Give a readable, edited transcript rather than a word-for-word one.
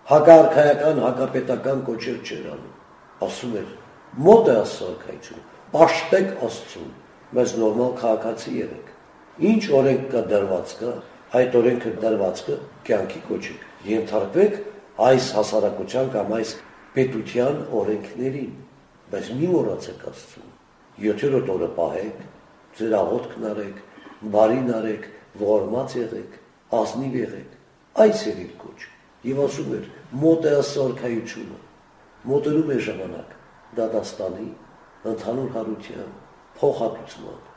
հակաարքայական, հակապետական կոչեր չէր անում, ասում էր, մոտ է աստծարքայություն, պաշտեք Աստծուն, մեզ նորմալ քաղաքացի եղեք, ինչ օրենք կա դրված կա, այդ օրենքը դրվածքը կյանքի կոչեք, ենթարկվեք այս հասարակության կամ այս պետության օրենքներին, բայց մի մոռացեք Աստծուն, 7-րդ օրը պահեք, ձեր աղոթքն արեք, բարին արեք, ողորմած եղեք, ազնիվ եղեք, այս էր իր կոչ, եւ ասում էր, մոտ է աստծարքայությունը, մոտենում է ժամանակ դատաստանի, ընդհանուր հարության, փոխհատուցման,